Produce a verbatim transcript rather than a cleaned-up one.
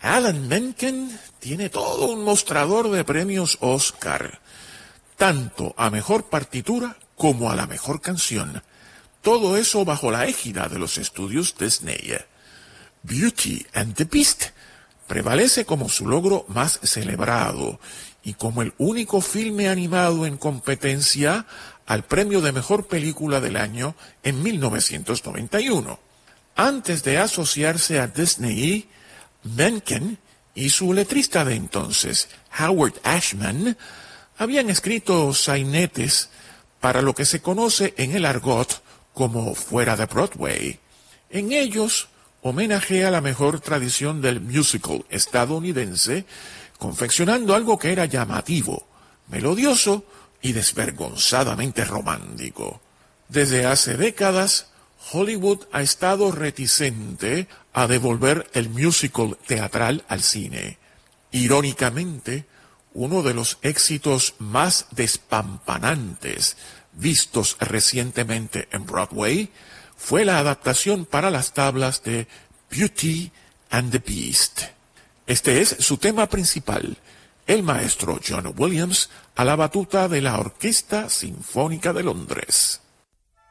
Alan Menken tiene todo un mostrador de premios Oscar, tanto a mejor partitura como a la mejor canción. Todo eso bajo la égida de los estudios Disney. Beauty and the Beast prevalece como su logro más celebrado y como el único filme animado en competencia al premio de mejor película del año en mil novecientos noventa y uno. Antes de asociarse a Disney, Menken y su letrista de entonces, Howard Ashman, habían escrito sainetes para lo que se conoce en el argot como Fuera de Broadway. En ellos homenajea la mejor tradición del musical estadounidense, confeccionando algo que era llamativo, melodioso y desvergonzadamente romántico. Desde hace décadas, Hollywood ha estado reticente a devolver el musical teatral al cine. Irónicamente, uno de los éxitos más despampanantes vistos recientemente en Broadway fue la adaptación para las tablas de Beauty and the Beast. Este es su tema principal, el maestro John Williams a la batuta de la Orquesta Sinfónica de Londres.